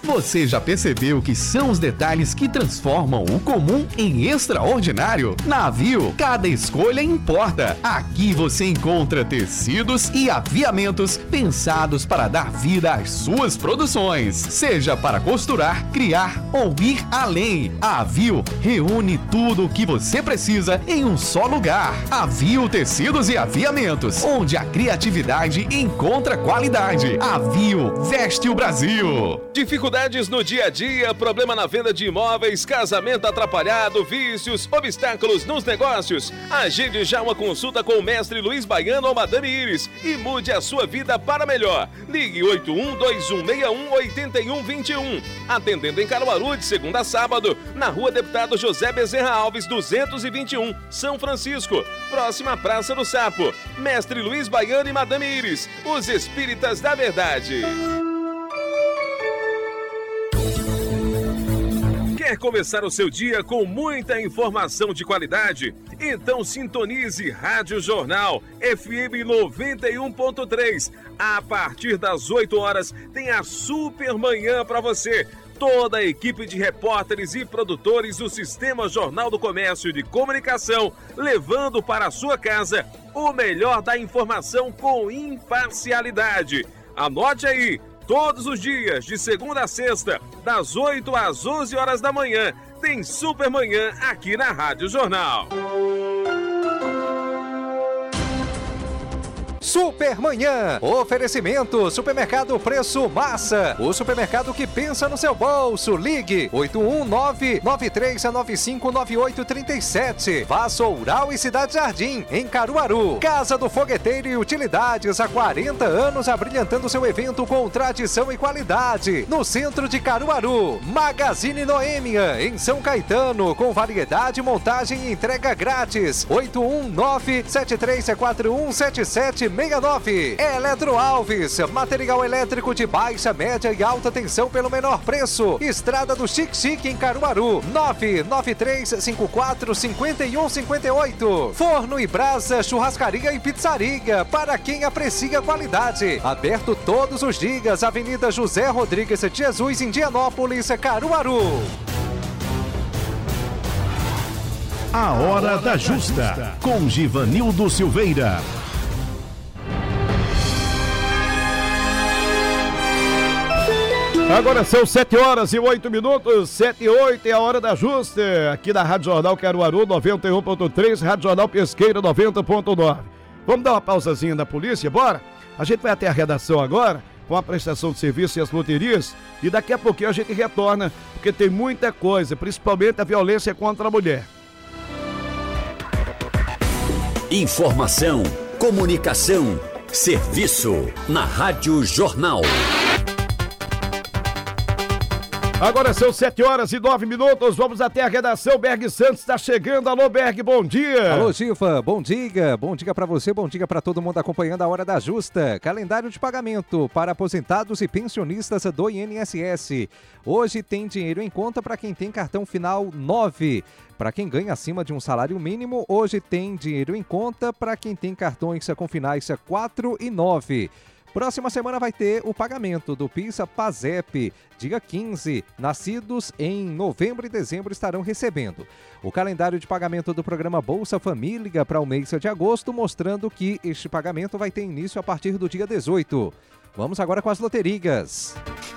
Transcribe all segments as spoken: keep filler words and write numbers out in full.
Você já percebeu que são os detalhes que transformam o comum em extraordinário? Na Avio, cada escolha importa. Aqui você encontra tecidos e aviamentos pensados para dar vida às suas produções. Seja para costurar, criar ou ir além. A Avio reúne tudo o que você precisa em um só lugar. Avio Tecidos e Aviamentos, onde a criatividade encontra qualidade. Avio veste o Brasil. Dificuldades no dia a dia, problema na venda de imóveis, casamento atrapalhado, vícios, obstáculos nos negócios. Agende já uma consulta com o mestre Luiz Baiano ou Madame Iris e mude a sua vida para melhor. Ligue oito um dois um seis um oito um dois um. Atendendo em Caruaru de segunda a sábado, na Rua Deputado José Bezerra Alves, duzentos e vinte e um, São Francisco, próxima à Praça do Sapo. Mestre Luiz Baiano e Madame Iris, os espíritas da verdade. Quer começar o seu dia com muita informação de qualidade? Então sintonize Rádio Jornal F M noventa e um ponto três. A partir das oito horas tem a Super Manhã para você. Toda a equipe de repórteres e produtores do Sistema Jornal do Comércio de Comunicação, levando para a sua casa o melhor da informação com imparcialidade. Anote aí, todos os dias, de segunda a sexta, das oito às onze horas da manhã, tem Super Manhã aqui na Rádio Jornal. Supermanhã, oferecimento, supermercado Preço Massa, o supermercado que pensa no seu bolso. Ligue oito um nove nove três nove cinco nove oito três sete. Vassoural e Cidade Jardim, em Caruaru. Casa do Fogueteiro e Utilidades, há quarenta anos abrilhantando seu evento com tradição e qualidade. No centro de Caruaru. Magazine Noêmia, em São Caetano, com variedade, montagem e entrega grátis. oito um nove sete três quatro um sete sete seis nove. Eletro Alves, material elétrico de baixa, média e alta tensão pelo menor preço. Estrada do Chique Chique, em Caruaru. nove nove três cinco quatro cinco um cinco oito. Forno e Brasa, churrascaria e pizzaria, para quem aprecia qualidade. Aberto todos os dias. Avenida José Rodrigues de Jesus, Indianópolis, Caruaru. A Hora da Justa, com Givanildo Silveira. Agora são sete horas e oito minutos, sete e oito é a Hora da Justa, aqui na Rádio Jornal Caruaru noventa e um ponto três, Rádio Jornal Pesqueira noventa ponto nove. Vamos dar uma pausazinha da polícia, bora? A gente vai até a redação agora, com a prestação de serviço e as loterias, e daqui a pouquinho a gente retorna, porque tem muita coisa, principalmente a violência contra a mulher. Informação, comunicação, serviço, na Rádio Jornal. Agora são sete horas e nove minutos, vamos até a redação. Berg Santos está chegando. Alô, Berg, bom dia. Alô, Gifa, bom dia. Bom dia para você, bom dia para todo mundo acompanhando a Hora da Justa. Calendário de pagamento para aposentados e pensionistas do I N S S. Hoje tem dinheiro em conta para quem tem cartão final nove. Para quem ganha acima de um salário mínimo, hoje tem dinheiro em conta para quem tem cartões com finais quatro e nove. Próxima semana vai ter o pagamento do PIS/PASEP, dia quinze. Nascidos em novembro e dezembro estarão recebendo. O calendário de pagamento do programa Bolsa Família para o mês de agosto, mostrando que este pagamento vai ter início a partir do dia dezoito. Vamos agora com as loterias.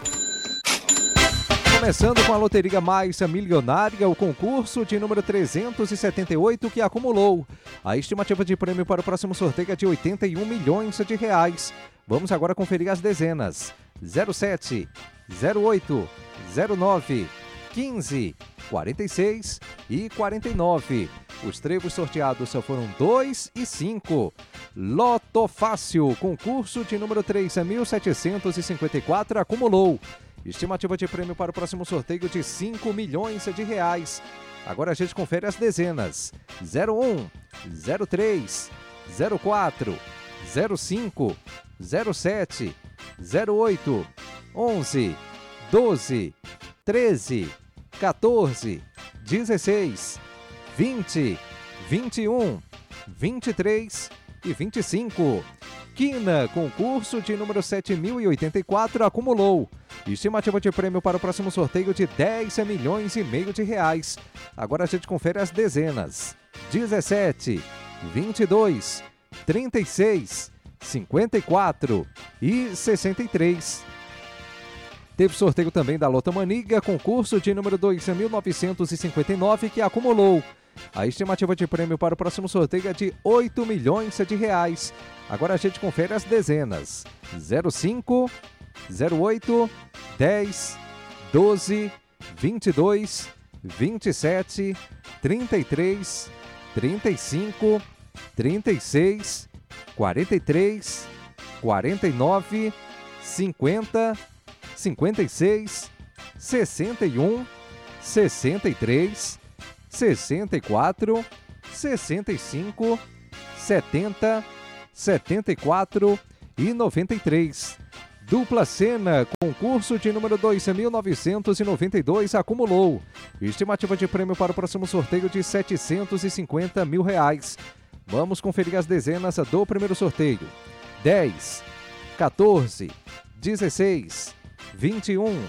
Começando com a Loteria Mais Milionária, o concurso de número trezentos e setenta e oito que acumulou. A estimativa de prêmio para o próximo sorteio é de oitenta e um milhões de reais. Vamos agora conferir as dezenas. zero sete, zero oito, zero nove, quinze, quarenta e seis e quarenta e nove. Os trevos sorteados só foram dois e cinco. Loto Fácil, concurso de número três mil setecentos e cinquenta e quatro, acumulou. Estimativa de prêmio para o próximo sorteio de cinco milhões de reais. Agora a gente confere as dezenas. zero um, zero três, zero quatro, zero cinco, zero sete, zero oito, onze, doze, treze, quatorze, dezesseis, vinte, vinte e um, vinte e três e vinte e cinco. Esquina, concurso de número sete mil e oitenta e quatro, acumulou. Estimativa de prêmio para o próximo sorteio de dez milhões e meio de reais. Agora a gente confere as dezenas. dezessete, vinte e dois, trinta e seis, cinquenta e quatro e sessenta e três. Teve sorteio também da Lotomaniga, concurso de número dois mil novecentos e cinquenta e nove, que acumulou. A estimativa de prêmio para o próximo sorteio é de oito milhões de reais. Agora a gente confere as dezenas. zero cinco, zero oito, dez, doze, vinte e dois, vinte e sete, trinta e três, trinta e cinco, trinta e seis, quarenta e três, quarenta e nove, cinquenta, cinquenta e seis, sessenta e um, sessenta e três, sessenta e quatro, sessenta e cinco, setenta, setenta e quatro e noventa e três. Dupla Cena, concurso de número dois mil novecentos e noventa e dois, acumulou. Estimativa de prêmio para o próximo sorteio de setecentos e cinquenta mil reais. Vamos conferir as dezenas do primeiro sorteio. dez, quatorze, dezesseis, vinte e um,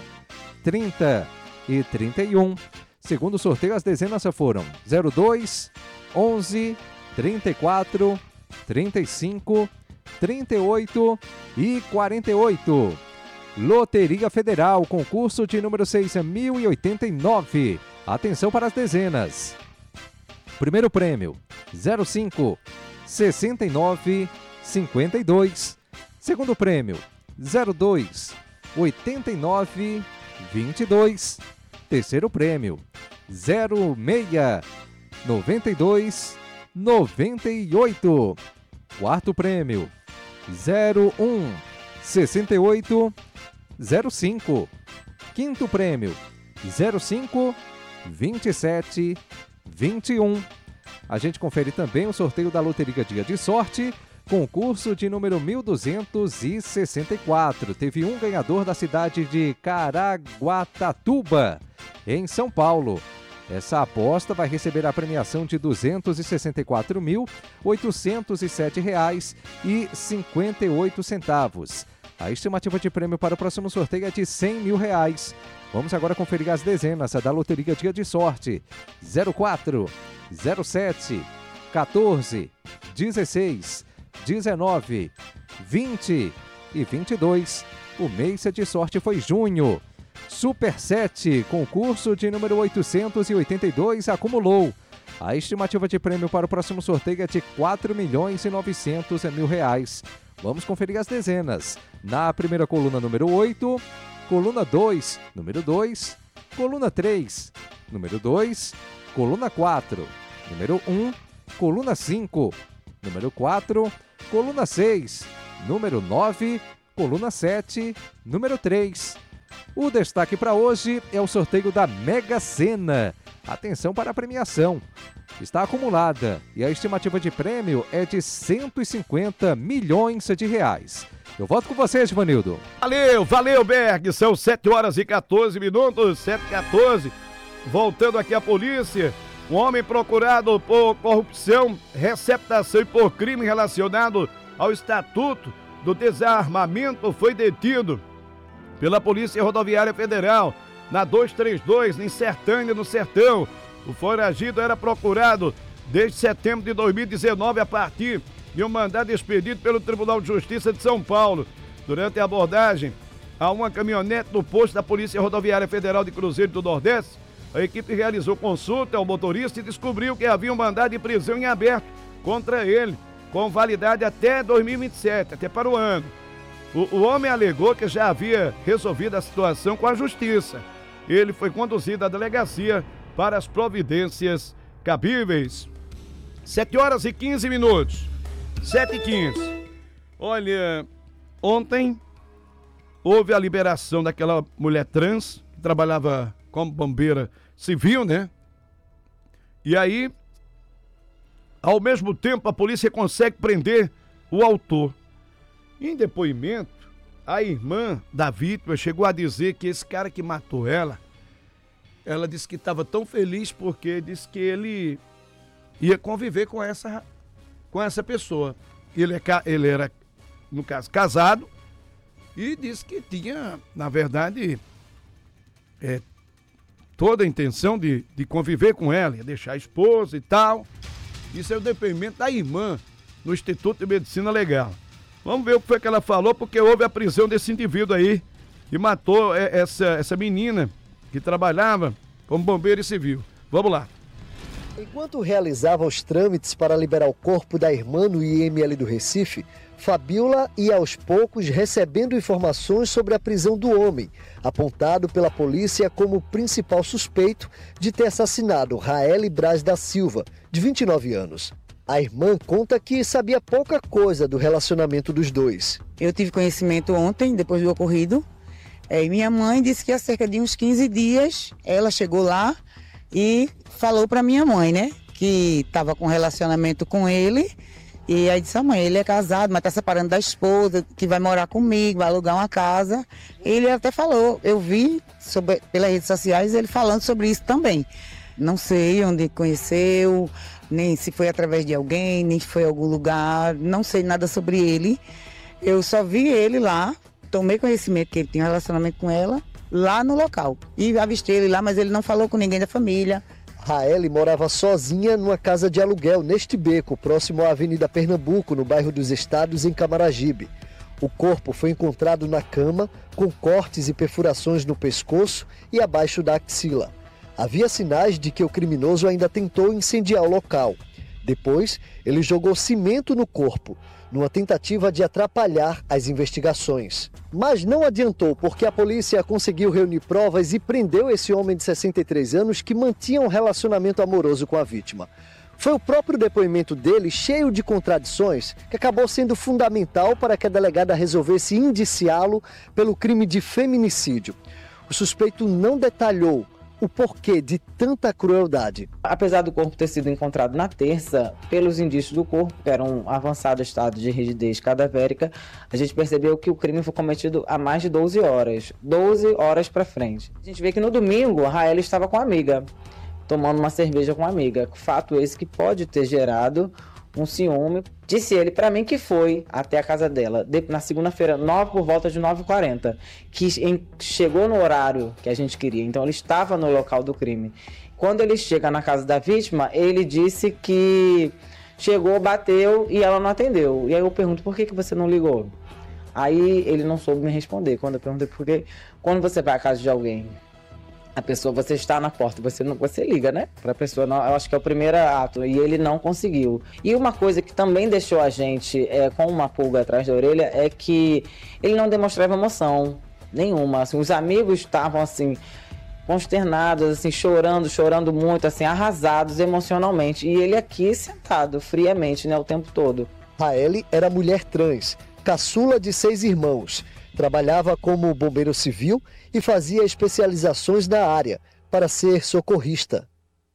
trinta e trinta e um. Segundo sorteio, as dezenas foram zero dois, onze, trinta e quatro, trinta e cinco, trinta e oito e quarenta e oito. Loteria Federal, concurso de número seis mil e oitenta e nove. Atenção para as dezenas. Primeiro prêmio, zero cinco, sessenta e nove, cinquenta e dois. Segundo prêmio, zero dois, oitenta e nove, vinte e dois. Terceiro prêmio, zero seis, noventa e dois, noventa e oito. Quarto prêmio, zero um, sessenta e oito, zero cinco. Quinto prêmio, zero cinco, vinte e sete, vinte e um. A gente confere também o sorteio da Loteria Dia de Sorte, concurso de número mil duzentos e sessenta e quatro. Teve um ganhador da cidade de Caraguatatuba, em São Paulo. Essa aposta vai receber a premiação de duzentos e sessenta e quatro mil, oitocentos e sete reais e cinquenta e oito centavos. A estimativa de prêmio para o próximo sorteio é de cem mil reais. Vamos agora conferir as dezenas da Loteria Dia de Sorte. zero quatro, zero sete, quatorze, dezesseis, dezenove, vinte e vinte e dois. O mês de sorte foi junho. Super sete, concurso de número oitocentos e oitenta e dois, acumulou. A estimativa de prêmio para o próximo sorteio é de quatro milhões e novecentos mil reais. Vamos conferir as dezenas. Na primeira coluna, número oito, coluna dois, número dois, coluna três, número dois, coluna quatro, número um, coluna cinco, número quatro, coluna seis, número nove, coluna sete, número três. O destaque para hoje é o sorteio da Mega Sena. Atenção para a premiação. Está acumulada e a estimativa de prêmio é de cento e cinquenta milhões de reais. Eu volto com você, Givanildo. Valeu, valeu, Berg. São sete horas e quatorze minutos, sete e quatorze. Voltando aqui à polícia, um homem procurado por corrupção, receptação e por crime relacionado ao Estatuto do Desarmamento foi detido pela Polícia Rodoviária Federal, na duzentos e trinta e dois, em Sertânia, no Sertão. O foragido era procurado desde setembro de dois mil e dezenove a partir de um mandado expedido pelo Tribunal de Justiça de São Paulo. Durante a abordagem a uma caminhonete no posto da Polícia Rodoviária Federal de Cruzeiro do Nordeste, a equipe realizou consulta ao motorista e descobriu que havia um mandado de prisão em aberto contra ele, com validade até dois mil e vinte e sete, até para o ano. O, o homem alegou que já havia resolvido a situação com a justiça. Ele foi conduzido à delegacia para as providências cabíveis. sete horas e quinze minutos. sete e quinze. Olha, ontem houve a liberação daquela mulher trans que trabalhava como bombeira civil, né? E aí, ao mesmo tempo, a polícia consegue prender o autor. Em depoimento, a irmã da vítima chegou a dizer que esse cara que matou ela, ela disse que estava tão feliz porque disse que ele ia conviver com essa, com essa pessoa. Ele, é, ele era no caso, casado, e disse que tinha, na verdade, é, toda a intenção de, de conviver com ela, ia deixar a esposa e tal. Isso é o depoimento da irmã no Instituto de Medicina Legal. Vamos ver o que foi que ela falou, porque houve a prisão desse indivíduo aí, que matou essa, essa menina que trabalhava como bombeiro civil. Vamos lá. Enquanto realizava os trâmites para liberar o corpo da irmã no I M L do Recife, Fabiola ia aos poucos recebendo informações sobre a prisão do homem, apontado pela polícia como principal suspeito de ter assassinado Raeli Braz da Silva, de vinte e nove anos. A irmã conta que sabia pouca coisa do relacionamento dos dois. Eu tive conhecimento ontem, depois do ocorrido, e minha mãe disse que há cerca de uns quinze dias ela chegou lá e falou para minha mãe, né, que estava com relacionamento com ele. E aí disse, a mãe, ele é casado, mas está separando da esposa, que vai morar comigo, vai alugar uma casa. Ele até falou, eu vi sobre, pelas redes sociais ele falando sobre isso também. Não sei onde conheceu, nem se foi através de alguém, nem se foi em algum lugar, não sei nada sobre ele. Eu só vi ele lá, tomei conhecimento que ele tinha um relacionamento com ela, lá no local. E avistei ele lá, mas ele não falou com ninguém da família. Raeli morava sozinha numa casa de aluguel neste beco, próximo à Avenida Pernambuco, no bairro dos Estados, em Camaragibe. O corpo foi encontrado na cama, com cortes e perfurações no pescoço e abaixo da axila. Havia sinais de que o criminoso ainda tentou incendiar o local. Depois, ele jogou cimento no corpo, numa tentativa de atrapalhar as investigações. Mas não adiantou, porque a polícia conseguiu reunir provas e prendeu esse homem de sessenta e três anos que mantinha um relacionamento amoroso com a vítima. Foi o próprio depoimento dele, cheio de contradições, que acabou sendo fundamental para que a delegada resolvesse indiciá-lo pelo crime de feminicídio. O suspeito não detalhou o porquê de tanta crueldade. Apesar do corpo ter sido encontrado na terça, pelos indícios do corpo, que era um avançado estado de rigidez cadavérica, a gente percebeu que o crime foi cometido há mais de doze horas. doze horas para frente. A gente vê que no domingo, a Raeli estava com a amiga, tomando uma cerveja com a amiga. Fato esse que pode ter gerado um ciúme. Disse ele para mim que foi até a casa dela de, na segunda-feira, nove, por volta de nove e quarenta, que em, chegou no horário que a gente queria, então ele estava no local do crime. Quando ele chega na casa da vítima, ele disse que chegou, bateu e ela não atendeu. E aí eu pergunto, por que, que você não ligou? Aí ele não soube me responder. Quando eu perguntei por quê, quando você vai à casa de alguém, a pessoa, você está na porta, você não, você liga, né? Para a pessoa, não, eu acho que é o primeiro ato, e ele não conseguiu. E uma coisa que também deixou a gente é, com uma pulga atrás da orelha é que ele não demonstrava emoção nenhuma. Assim, os amigos estavam assim consternados, assim, chorando, chorando muito, assim, arrasados emocionalmente. E ele aqui sentado friamente, né, o tempo todo. Raeli era mulher trans, caçula de seis irmãos. Trabalhava como bombeiro civil e fazia especializações na área para ser socorrista.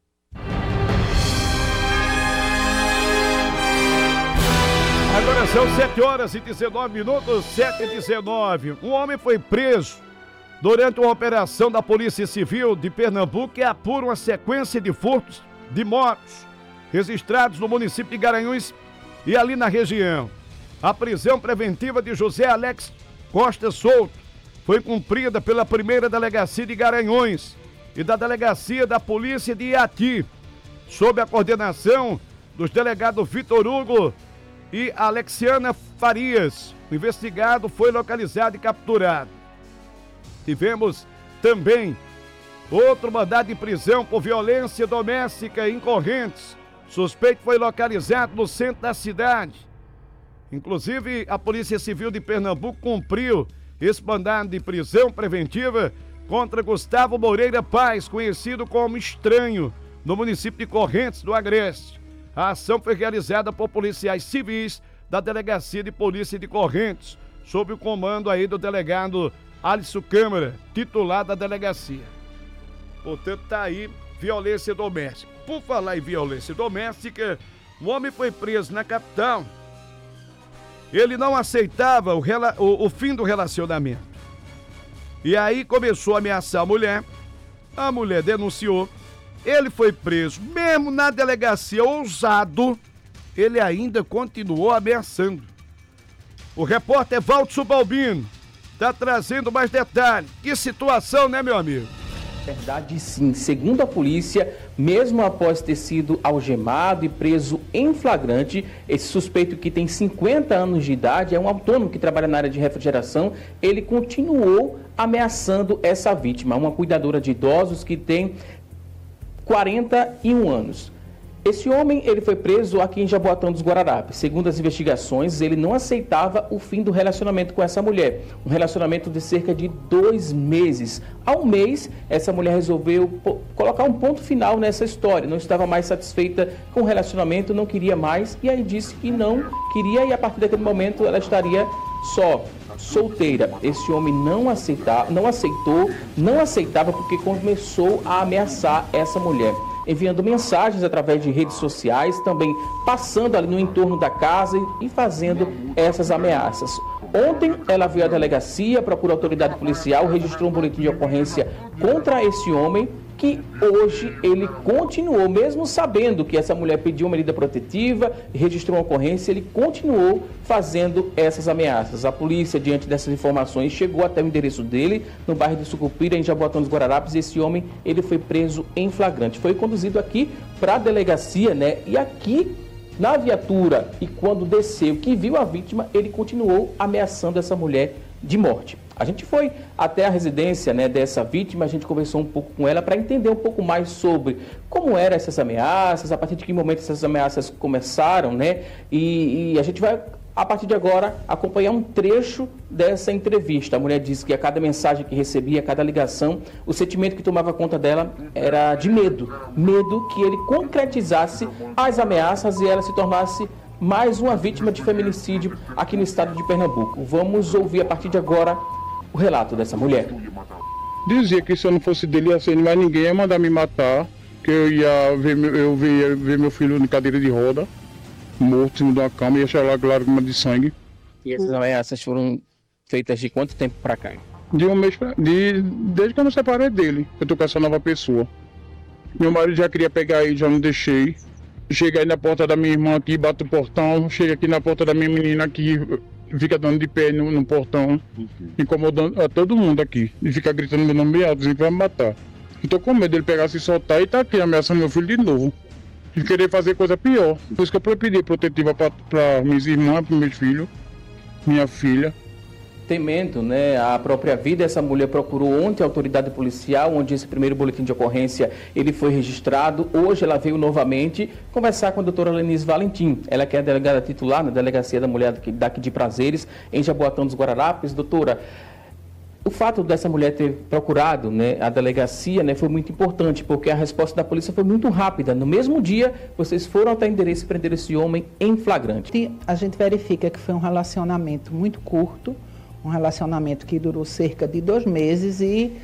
Agora são sete horas e dezenove minutos, sete e dezenove. Um homem foi preso durante uma operação da Polícia Civil de Pernambuco que apura uma sequência de furtos de motos registrados no município de Garanhuns e ali na região. A prisão preventiva de José Alex Costa Souto foi cumprida pela primeira delegacia de Garanhuns e da delegacia da polícia de Iati, sob a coordenação dos delegados Vitor Hugo e Alexiana Farias. O investigado foi localizado e capturado. Tivemos também outro mandado de prisão por violência doméstica em Correntes. Suspeito foi localizado no centro da cidade. Inclusive, a Polícia Civil de Pernambuco cumpriu esse mandado de prisão preventiva contra Gustavo Moreira Paz, conhecido como Estranho, no município de Correntes do Agreste. A ação foi realizada por policiais civis da Delegacia de Polícia de Correntes, sob o comando aí do delegado Alisson Câmara, titular da delegacia. Portanto, tá aí violência doméstica. Por falar em violência doméstica, um homem foi preso na capital. Ele não aceitava o, o, o fim do relacionamento. E aí começou a ameaçar a mulher. A mulher denunciou. Ele foi preso. Mesmo na delegacia, ousado, ele ainda continuou ameaçando. O repórter Valtso Balbino está trazendo mais detalhes. Que situação, né, meu amigo? Verdade, sim. Segundo a polícia, mesmo após ter sido algemado e preso em flagrante, esse suspeito, que tem cinquenta anos de idade, é um autônomo que trabalha na área de refrigeração, ele continuou ameaçando essa vítima, uma cuidadora de idosos que tem quarenta e um anos. Esse homem, ele foi preso aqui em Jaboatão dos Guararapes. Segundo as investigações, ele não aceitava o fim do relacionamento com essa mulher. Um relacionamento de cerca de dois meses. Há um mês, essa mulher resolveu colocar um ponto final nessa história. Não estava mais satisfeita com o relacionamento, não queria mais. E aí disse que não queria e a partir daquele momento ela estaria só, solteira. Esse homem não, aceita, não aceitou, não aceitava porque começou a ameaçar essa mulher, enviando mensagens através de redes sociais, também passando ali no entorno da casa e fazendo essas ameaças. Ontem ela veio à delegacia, procurou a autoridade policial, registrou um boletim de ocorrência contra esse homem, que hoje ele continuou, mesmo sabendo que essa mulher pediu uma medida protetiva, registrou uma ocorrência, ele continuou fazendo essas ameaças. A polícia, diante dessas informações, chegou até o endereço dele, no bairro de Sucupira, em Jaboatão dos Guararapes, e esse homem, ele foi preso em flagrante. Foi conduzido aqui para a delegacia, né? E aqui, na viatura, e quando desceu, que viu a vítima, ele continuou ameaçando essa mulher de morte. A gente foi até a residência, né, dessa vítima, a gente conversou um pouco com ela para entender um pouco mais sobre como eram essas ameaças, a partir de que momento essas ameaças começaram, né? E, e a gente vai, a partir de agora, acompanhar um trecho dessa entrevista. A mulher disse que a cada mensagem que recebia, a cada ligação, o sentimento que tomava conta dela era de medo. Medo que ele concretizasse as ameaças e ela se tornasse mais uma vítima de feminicídio aqui no estado de Pernambuco. Vamos ouvir a partir de agora o relato dessa mulher. Dizia que se eu não fosse dele, ia ser mais ninguém, ia mandar me matar, que eu ia ver meu, eu ia ver meu filho em cadeira de roda, morto em cima de uma cama, ia chegar lá com lágrima de sangue. E essas ameaças foram feitas de quanto tempo pra cá? De um mês pra, de, desde que eu me separei dele, eu tô com essa nova pessoa. Meu marido já queria pegar ele, já não deixei. Chega aí na porta da minha irmã aqui, bate o portão, chega aqui na porta da minha menina aqui, fica dando de pé no, no portão, incomodando a todo mundo aqui. E fica gritando meu nome alto, dizendo que vai me matar. Eu tô com medo dele pegar, se soltar e tá aqui ameaçando meu filho de novo. E querer fazer coisa pior. Por isso que eu pedi protetiva pra, pra minhas irmãs, para meus filhos, minha filha. Temendo, né, a própria vida, essa mulher procurou ontem a autoridade policial, onde esse primeiro boletim de ocorrência ele foi registrado. Hoje ela veio novamente conversar com a doutora Lenise Valentim. Ela que é a delegada titular na Delegacia da Mulher daqui, daqui de Prazeres, em Jaboatão dos Guararapes. Doutora, o fato dessa mulher ter procurado, né, a delegacia, né, foi muito importante, porque a resposta da polícia foi muito rápida. No mesmo dia, vocês foram até o endereço e prenderam esse homem em flagrante. A gente verifica que foi um relacionamento muito curto, um relacionamento que durou cerca de dois meses e